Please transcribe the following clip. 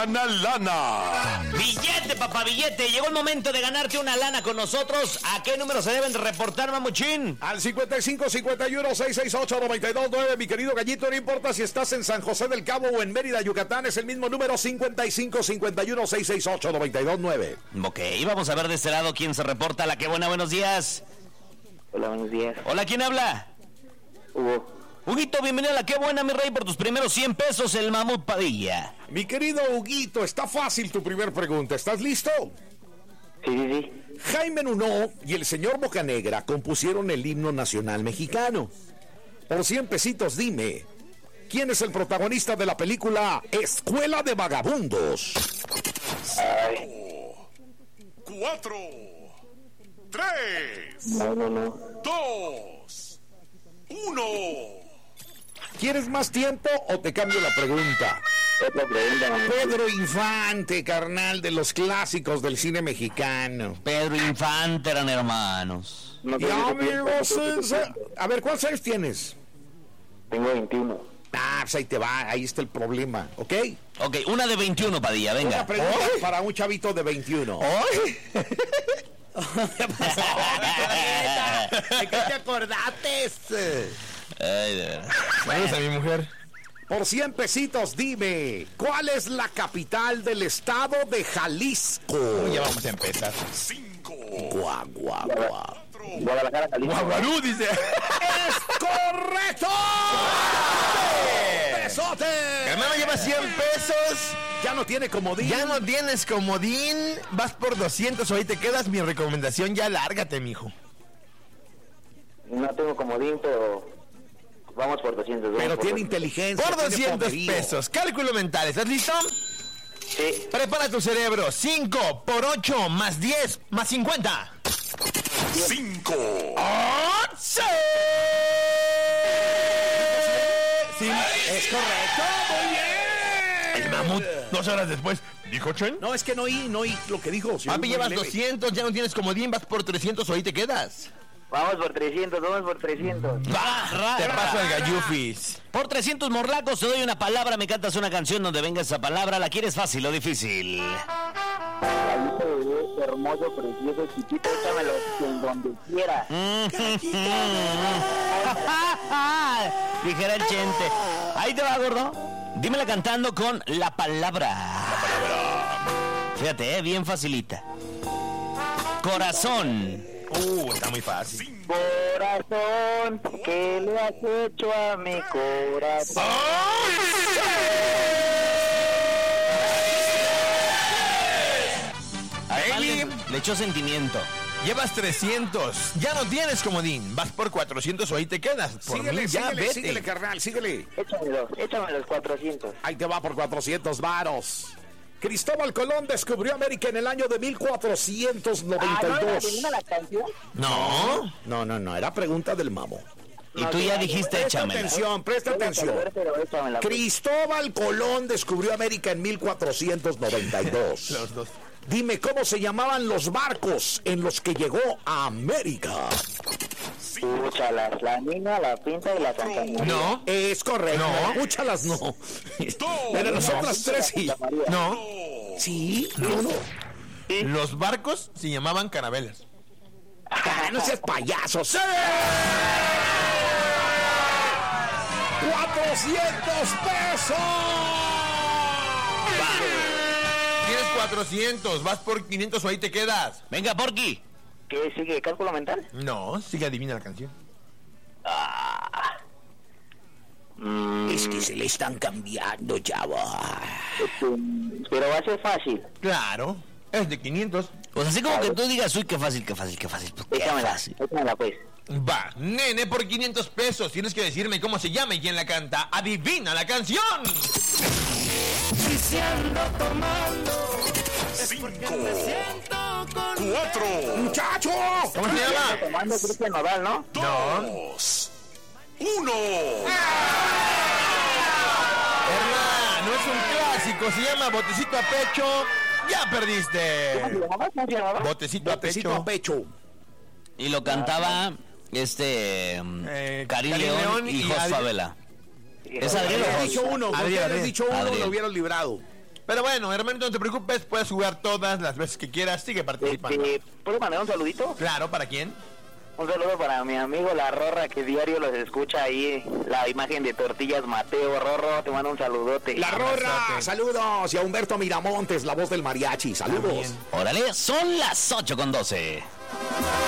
Lana. Billete, papá, billete. Llegó el momento de ganarte una lana con nosotros. ¿A qué número se deben de reportar, mamuchín? Al 55-51-668-929, mi querido Gallito. No importa si estás en San José del Cabo o en Mérida, Yucatán. Es el mismo número, 55-51-668-929. Ok, vamos a ver de este lado quién se reporta. La que buena, buenos días. Hola, buenos días. Hola, ¿quién habla? Hugo. Huguito, bienvenido a la que buena, mi rey, por tus primeros 100 pesos, el Mamut Padilla. Mi querido Huguito, está fácil tu primer pregunta. ¿Estás listo? Sí. Jaime Nuno y el señor Bocanegra compusieron el himno nacional mexicano. Por 100 pesitos, dime, ¿quién es el protagonista de la película Escuela de Vagabundos? 4, 3, No. 2, 1. ¿Quieres más tiempo o te cambio la pregunta? Otra pregunta, mamá. Pedro Infante, carnal de los clásicos del cine mexicano. Pedro Infante eran hermanos. No Y tengo amigos, tiempo. a ver, ¿cuántos años tienes? Tengo 21. Ah, pues ahí te va, ahí está el problema, ¿ok? Ok, una de 21, Padilla, venga. Una pregunta para un chavito de 21. ¿Qué pasó? ¿De qué te acordaste? Ay, de verdad. Saludos a mi mujer. Por 100 pesitos, dime, ¿cuál es la capital del estado de Jalisco? Ya vamos a empezar. 5, Guau. Guadalajara, Jalisco. Guaguarú, dice. ¡Es correcto! ¡Pesote! Hermano, lleva 100 pesos. Ya no tiene comodín. Ya no tienes comodín. Vas por 200 o ahí te quedas. Mi recomendación, ya lárgate, mijo. No tengo comodín, pero vamos por 200. vamos Pero por tiene 200. inteligencia. Por tiene 200 poderío. pesos. Cálculo mental. ¿Estás listo? Sí. Prepara tu cerebro. 5 por 8 más 10 más 50. 5, 11. Sí. Es correcto, muy bien. El mamut, 2 horas después. ¿Dijo Chen? No, es que no oí lo que dijo. sí, Papi, muy llevas leve. 200, ya no tienes comodín, vas por 300 o ahí te quedas. Vamos por 300. Te paso el gallufis. Por 300 morlacos te doy una palabra, me cantas una canción donde venga esa palabra. ¿La quieres fácil o difícil? Gallito bebé, hermoso, precioso, chiquito, échamelo en donde quiera. Dijera el Chente. Ahí te va, gordo. Dímela cantando con la palabra. Fíjate, bien facilita. Corazón. Está muy fácil. Corazón, ¿qué le has hecho a mi corazón? Bailey, Le echó sentimiento. llevas 300, ya no tienes comodín, vas por 400 o ahí te quedas. Por Síguele, mí, ya vete. síguele, carnal, síguele. Échame los 400. Ahí te va por 400 varos. Cristóbal Colón descubrió América en el año de 1492. ¿No la canción? No. No, era pregunta del mamo. Y tú ya dijiste Presta échamela. atención, presta atención. Pero échamela. Cristóbal Colón descubrió América en 1492. Los dos. Dime cómo se llamaban los barcos en los que llegó a América. Escúchalas, la niña, la pinta y la Santa María. No. Es correcto. No. Escúchalas, no. Pero las otras tres sí. No. Sí, uno. Los barcos se llamaban carabelas. Ah, no seas payaso. ¡Sí! 400 pesos. Tienes 400, vas por 500 o ahí te quedas. Venga, Porky. ¿Qué sigue? ¿Cálculo mental? No, sigue adivina la canción. Es que se le están cambiando, chavo. Pero va a ser fácil. Claro, es de 500. Pues así como que tú digas, uy, qué fácil. Pues qué Échamela, fácil. échamela pues. Va, nene, por 500 pesos. Tienes que decirme cómo se llama y quién la canta. ¡Adivina la canción! 5, 4, ¡Muchacho! ¿Cómo se llama? Tomando Cristian Nodal, ¿no? 2, 1. Hermano, es un clásico. Se llama Botecito a Pecho. ¡Ya perdiste! ¿Cómo se llamaba? Botecito a Botecito Pecho. a pecho. Y lo cantaba Karim León y Jos Adri- Favela. ¿Es Adriel o Hubieras Jos? dicho uno, Adriel, hubieras Adriel. dicho uno, Adriel. lo hubieras librado. Pero bueno, hermanito, no te preocupes, puedes jugar todas las veces que quieras, sigue participando. ¿Puedo mandar un saludito? Claro, ¿para quién? Un saludo para mi amigo La Rorra, que diario los escucha ahí, la imagen de Tortillas Mateo. Rorro, te mando un saludote. La Rorra, saludos. Y a Humberto Miramontes, la voz del mariachi, saludos. Órale, son las 8:12.